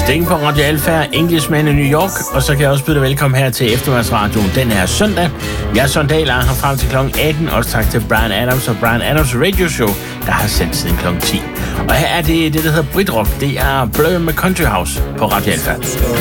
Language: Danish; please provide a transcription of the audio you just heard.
Sting på Radio Alfa, Englishman i New York, og så kan jeg også byde dig velkommen her til eftermiddagsradioen. Den er søndag. Jeg er Søren her frem til kl. 18. Også tak til Brian Adams og Brian Adams Radio Show, der har sendt siden kl. 10. Og her er det, der hedder Britrock. Det er Blur med Country House på Radio Alfa.